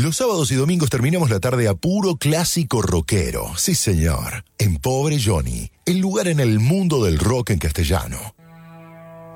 Los sábados y domingos terminamos la tarde a puro clásico rockero. Sí, señor. En Pobre Johnny, el lugar en el mundo del rock en castellano.